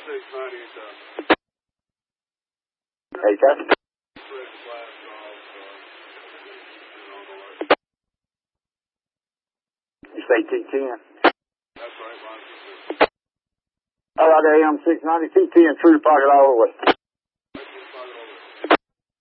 Hey, Chuck. You say T10? All right, AM 690, T10, through the pocket all the way.